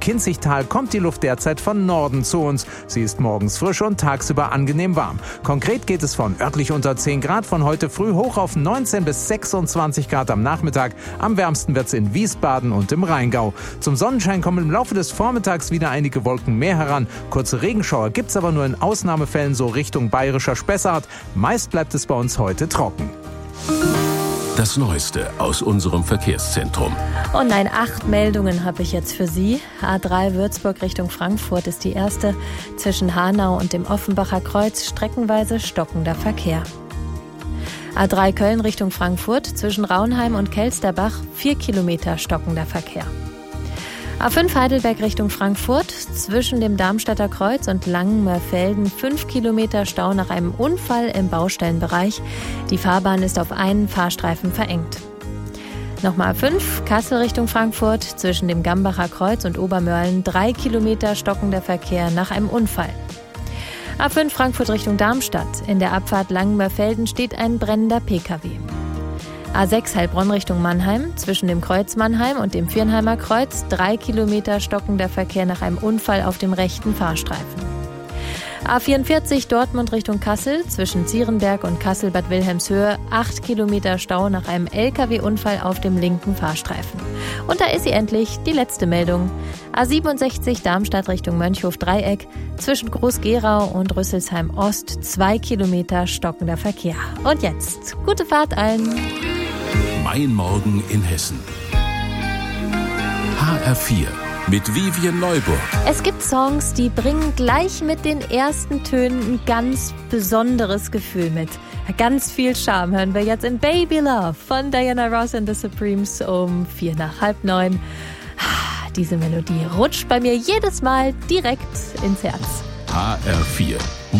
Kinzigtal kommt die Luft derzeit von Norden zu uns. Sie ist morgens frisch und tagsüber angenehm warm. Konkret geht es von örtlich unter 10 Grad von heute früh hoch auf 19 bis 26 Grad am Nachmittag. Am wärmsten wird's in Wiesbaden und im Rheingau. Zum Sonnenschein kommen im Laufe des Vormittags wieder einige Wolken mehr heran. Kurze Regenschauer gibt's aber nur in Ausnahmefällen so Richtung bayerischer Spessart. Meist bleibt es bei uns heute trocken. Das Neueste aus unserem Verkehrszentrum. Oh nein, 8 Meldungen habe ich jetzt für Sie. A3 Würzburg Richtung Frankfurt ist die erste. Zwischen Hanau und dem Offenbacher Kreuz streckenweise stockender Verkehr. A3 Köln Richtung Frankfurt zwischen Raunheim und Kelsterbach 4 Kilometer stockender Verkehr. A5 Heidelberg Richtung Frankfurt zwischen dem Darmstädter Kreuz und Langenmörfelden 5 Kilometer Stau nach einem Unfall im Baustellenbereich. Die Fahrbahn ist auf einen Fahrstreifen verengt. Nochmal A5 Kassel Richtung Frankfurt zwischen dem Gambacher Kreuz und Obermörlen 3 Kilometer stockender Verkehr nach einem Unfall. A5 Frankfurt Richtung Darmstadt. In der Abfahrt Langenmörfelden steht ein brennender Pkw. A6 Heilbronn Richtung Mannheim, zwischen dem Kreuz Mannheim und dem Viernheimer Kreuz 3 Kilometer stockender Verkehr nach einem Unfall auf dem rechten Fahrstreifen. A44 Dortmund Richtung Kassel, zwischen Zierenberg und Kassel-Bad Wilhelmshöhe 8 Kilometer Stau nach einem LKW-Unfall auf dem linken Fahrstreifen. Und da ist sie endlich, die letzte Meldung. A67 Darmstadt Richtung Mönchhof-Dreieck, zwischen Groß-Gerau und Rüsselsheim Ost 2 Kilometer stockender Verkehr. Und jetzt, gute Fahrt allen! Mein Morgen in Hessen. HR4 mit Vivian Neuburg. Es gibt Songs, die bringen gleich mit den ersten Tönen ein ganz besonderes Gefühl mit. Ganz viel Charme hören wir jetzt in Baby Love von Diana Ross and the Supremes um 8:45. Diese Melodie rutscht bei mir jedes Mal direkt ins Herz. HR4